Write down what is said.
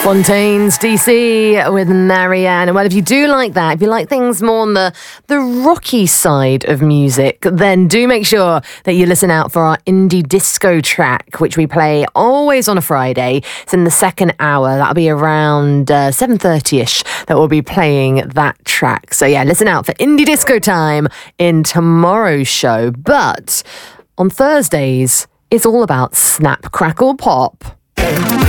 Fontaines DC with Marianne. Well, if you do like that, if you like things more on the rocky side of music, then do make sure that you listen out for our indie disco track, which we play always on a Friday. It's in the second hour. That'll be around 7:30ish that we'll be playing that track. So yeah, listen out for indie disco time in tomorrow's show. But on Thursdays, it's all about Snap, Crackle, Pop.